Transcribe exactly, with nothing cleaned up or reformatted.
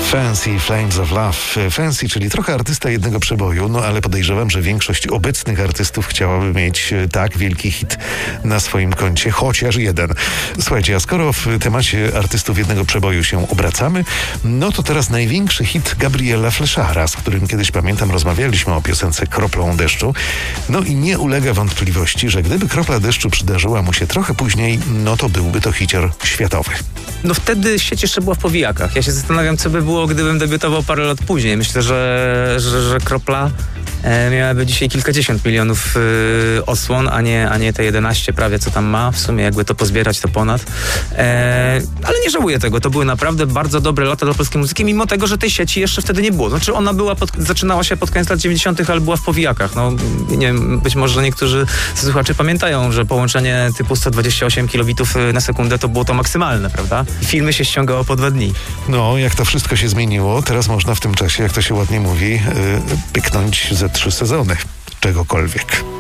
Fancy Flames of Love. Fancy, czyli trochę artysta jednego przeboju, no ale podejrzewam, że większość obecnych artystów chciałaby mieć tak wielki hit na swoim koncie, chociaż jeden. Słuchajcie, a skoro w temacie artystów jednego przeboju się obracamy, no to teraz największy hit Gabriela Fleszara, z którym kiedyś, pamiętam, rozmawialiśmy o piosence Kroplą deszczu. No i nie ulega wątpliwości, że gdyby kropla deszczu przydarzyła mu się trochę później, no to byłby to hicior światowy. No wtedy sieć jeszcze była w powijakach. Ja się zastanawiam, co by było, gdybym debiutował parę lat później. Myślę, że, że, że Kropla e, miałaby dzisiaj kilkadziesiąt milionów e, odsłon, a nie, a nie te jedenaście prawie, co tam ma. W sumie jakby to pozbierać, to ponad. E, ale nie żałuję tego. To były naprawdę bardzo dobre lata dla polskiej muzyki, mimo tego, że tej sieci jeszcze wtedy nie było. Znaczy ona była pod, zaczynała się pod koniec lat dziewięćdziesiątych, ale była w powijakach. No, nie wiem, być może niektórzy słuchacze pamiętają, że połączenie typu sto dwadzieścia osiem kilobitów na sekundę to było to maksymalne, prawda? I filmy się ściągało po dwa dni. No, jak to wszystko się zmieniło, teraz można w tym czasie, jak to się ładnie mówi, yy, pyknąć ze trzy sezony czegokolwiek.